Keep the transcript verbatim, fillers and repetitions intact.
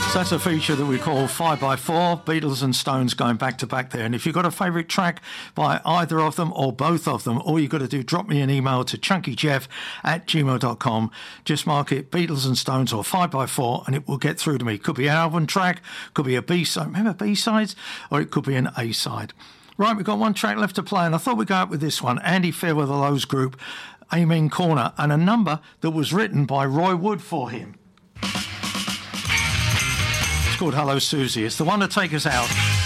So that's a feature that we call five by four, Beatles and Stones going back to back there. And if you've got a favourite track by either of them or both of them, all you've got to do, drop me an email to chunkyjeff at gmail dot com. Just mark it Beatles and Stones or five by four and it will get through to me. Could be an album track, could be a B-side, remember B-sides? Or it could be an A-side. Right, we've got one track left to play and I thought we'd go out with this one. Andy Fairweather Lowe's group, Amen Corner, and a number that was written by Roy Wood for him. Called Hello Susie. It's the one to take us out.